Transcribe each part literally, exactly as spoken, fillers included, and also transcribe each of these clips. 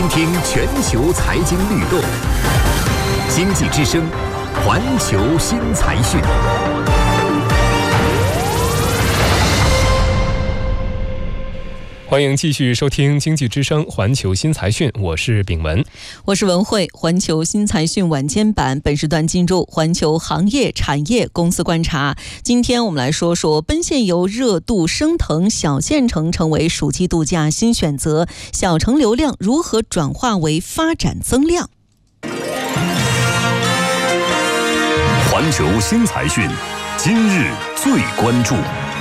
倾听全球财经律动，经济之声，环球新财讯。 欢迎继续收听经济之声环球新财讯，我是炳文， 我是文慧。环球新财讯晚间版本时段进入环球行业产业公司观察。今天我们来说说奔现游热度升腾，小县城成为暑期度假新选择，小城流量如何转化为发展增量？ 环球新财讯，今日最关注。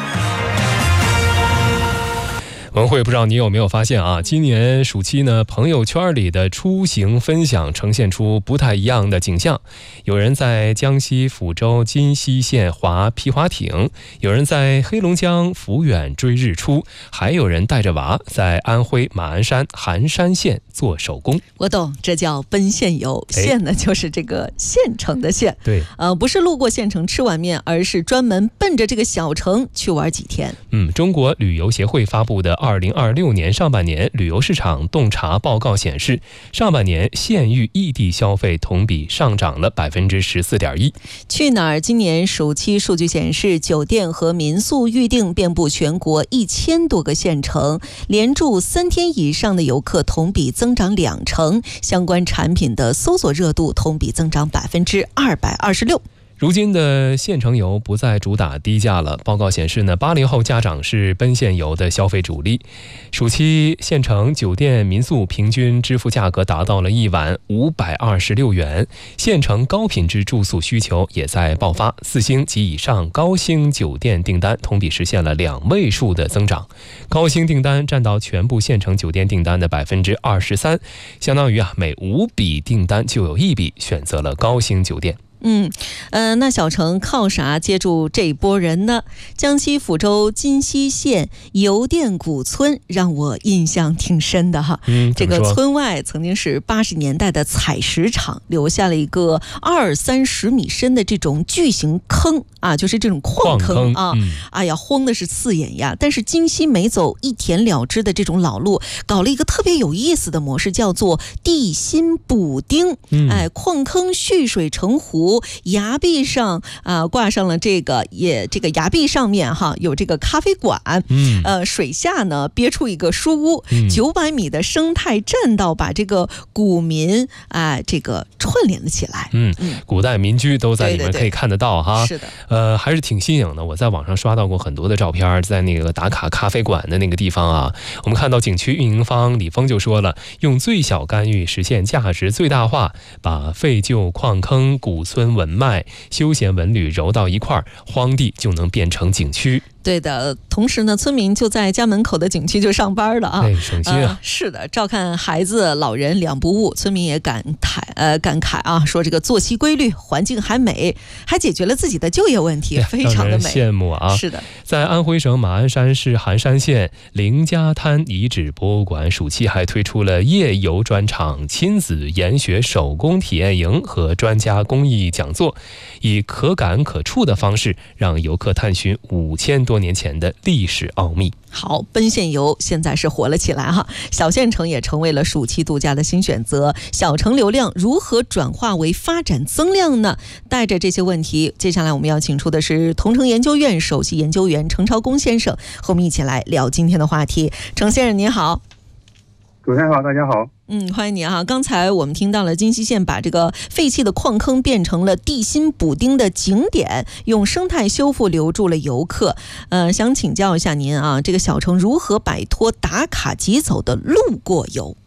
文慧，不知道你有没有发现啊？今年暑期呢，朋友圈里的出行分享呈现出不太一样的景象。有人在江西抚州金溪县划皮划艇，有人在黑龙江抚远追日出，还有人带着娃在安徽马鞍山寒山县做手工。 我懂，这叫奔现游。县呢，就是这个县城的县。 对， 呃，不是路过县城吃碗面，而是专门奔着这个小城去玩几天。 嗯，中国旅游协会发布的二零二六年上半年旅游市场洞察报告显示，上半年县域异地消费同比上涨了百分之十四点一。 去哪儿今年暑期数据显示，酒店和民宿预订遍布全国一千多个县城，连住三天以上的游客同比增长两成，相关产品的搜索热度同比增长百分之二百二十六。 如今的县城游不再主打低价了。报告显示呢，八零后家长是奔现游的消费主力。暑期县城酒店民宿平均支付价格达到了一晚五百二十六元，县城高品质住宿需求也在爆发，四星及以上高星酒店订单同比实现了两位数的增长，高星订单占到全部县城酒店订单的百分之二十三，相当于啊每五笔订单就有一笔选择了高星酒店。 嗯，呃，那小城靠啥接住这一波人呢？江西抚州金溪县邮电古村让我印象挺深的哈。 嗯， 这个村外曾经是八十年代的采石场，留下了一个二三十米深的这种巨型坑啊，就是这种矿坑啊。 嗯、 哎呀，荒的是刺眼呀！但是金溪没走一填了之的这种老路，搞了一个特别有意思的模式，叫做地心补丁。 嗯、 哎，矿坑蓄水成湖。崖壁上啊、呃、挂上了这个也这个崖壁上面哈有这个咖啡馆， 嗯， 呃水下呢憋出一个书屋，九百、嗯、米的生态栈道把这个古民啊、呃、这个串联了起来。 嗯，嗯古代民居都在里面可以看得到哈。 是的， 呃，还是挺新颖的。我在网上刷到过很多的照片，在那个打卡咖啡馆的那个地方啊，我们看到景区运营方李峰就说了，用最小干预实现价值最大化，把废旧矿坑、古村文脉、休闲文旅揉到一块儿，荒地就能变成景区。 对的，同时呢，村民就在家门口的景区就上班了啊， 对，省心啊、 呃。是的，照看孩子、老人两不误。村民也感慨，呃，感慨啊，说这个作息规律，环境还美，还解决了自己的就业问题，非常的美， 羡慕啊。 是的， 在安徽省马鞍山市寒山县凌家滩遗址博物馆，暑期还推出了夜游专场、亲子研学手工体验营和专家公益讲座，以可感可触的方式，让游客探寻五千多年前的历史奥秘。 好，奔现游现在是火了起来哈，小县城也成为了暑期度假的新选择。小城流量如何转化为发展增量呢？带着这些问题，接下来我们要请出的是同城研究院首席研究员程朝功先生，和我们一起来聊今天的话题。程先生您好。 主持人好，大家好。 嗯，欢迎你哈。刚才我们听到了金溪县把这个废弃的矿坑变成了地心补丁的景点，用生态修复留住了游客。呃，想请教一下您啊，这个小城如何摆脱打卡即走的路过游？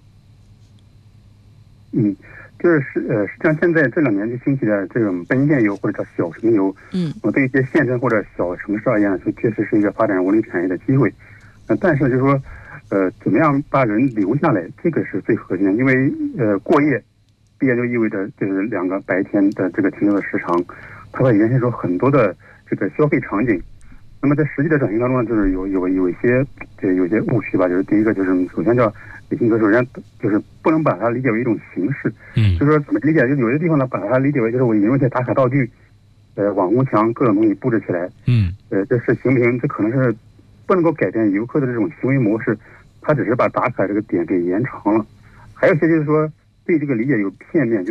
嗯，就是呃，实际上现在这两年就兴起的这种奔现游或者叫小城游，嗯，我对一些县城或者小城市而言，就确实是一个发展文旅产业的机会。呃，但是就是说。呃，怎么样把人留下来，这个是最核心的。因为呃，过夜必然就意味着就是两个白天的这个停留的时长，它会延伸出很多的这个消费场景。那么在实际的转型当中呢，就是有有有一些这有些误区吧。就是第一个就是首先叫理性歌，首先就是不能把它理解为一种形式。嗯，就是说怎么理解？就有些地方呢，把它理解为就是我引入一些打卡道具，呃，网红墙各种东西布置起来。嗯，呃，这是行不行？这可能是不能够改变游客的这种行为模式。它只是把打卡这个点给延长了， 还有一些就是说对这个理解有片面。